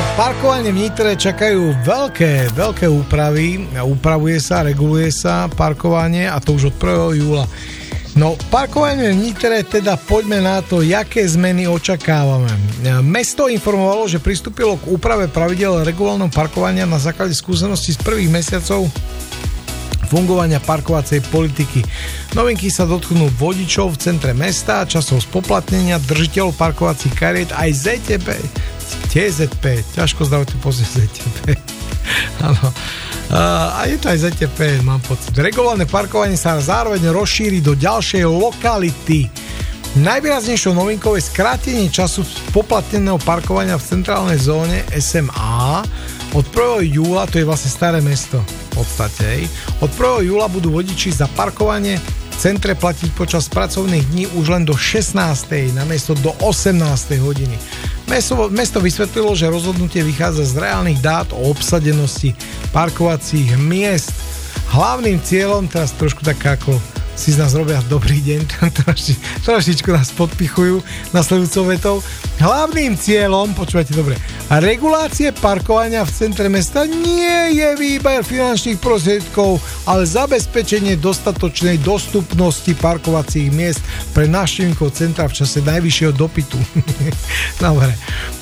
Parkovanie v Nitre čakajú veľké úpravy. Upravuje sa, reguluje sa parkovanie a to už od 1. júla. No, parkovanie v Nitre, teda poďme na to, jaké zmeny očakávame. Mesto informovalo, že pristúpilo k úprave pravidel regulálneho parkovania na základe skúseností z prvých mesiacov fungovania parkovacej politiky. Novinky sa dotknú vodičov v centre mesta, časov spoplatnenia, držiteľov parkovacích kariet aj ZTP. TZP, ťažko zdravotný pozrie ZTP. Áno. A je to aj ZTP, mám pocit. Regulárne parkovanie sa zároveň rozšíri do ďalšej lokality. Najvýraznejšou novinkou je skrátenie času spoplatneného parkovania v centrálnej zóne SMA. Od 1. júla, to je vlastne staré mesto v podstate, od 1. júla budú vodiči za parkovanie v centre platiť počas pracovných dní už len do 16. namiesto do 18. hodiny. Mesto vysvetlilo, že rozhodnutie vychádza z reálnych dát o obsadenosti parkovacích miest. Hlavným cieľom, teraz trošku tak ako si z nás robia dobrý deň, trošičku nás podpichujú nasledujúcou vetou. Hlavným cieľom, počúvajte dobre, regulácie parkovania v centre mesta nie je výber finančných prostriedkov, ale zabezpečenie dostatočnej dostupnosti parkovacích miest pre návštevníkov centra v čase najvyššieho dopytu. Dobre.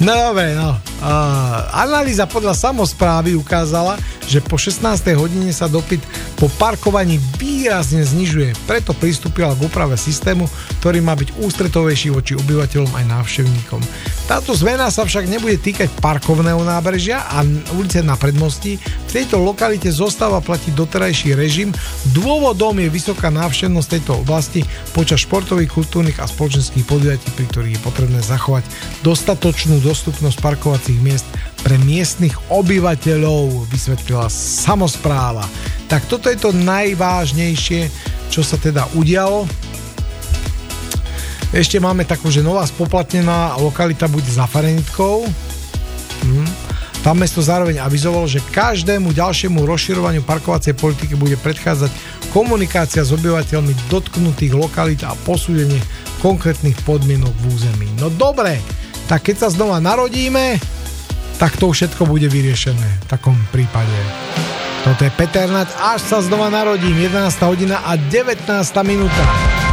Analýza podľa samosprávy ukázala, že po 16. hodine sa dopyt po parkovaní výrazne znižuje. Preto pristúpila k úprave systému, ktorý má byť ústretovejší voči obyvateľom aj návštevníkom. Táto zmena sa však nebude týkať parkovného nábrežia a ulice na Predmostí. V tejto lokalite zostáva platiť doterajší režim. Dôvodom je vysoká návštevnosť tejto oblasti počas športových, kultúrnych a spoločenských podujatí, pri ktorých je potrebné zachovať dostatočnú dostupnosť parkovacích miest pre miestnych obyvateľov, vysvetlila samospráva. Tak toto je to najvážnejšie, čo sa teda udialo. Ešte máme takú, že nová spoplatnená lokalita bude za Farenitkou. Tam mesto zároveň avizovalo, že každému ďalšiemu rozširovaniu parkovacej politiky bude predchádzať komunikácia s obyvateľmi dotknutých lokalít a posúdenie konkrétnych podmienok v území. No dobre, tak keď sa znova narodíme, tak to všetko bude vyriešené v takom prípade. Toto je Peter Nať, až sa znova narodím, 11 hodina a 19 minúta.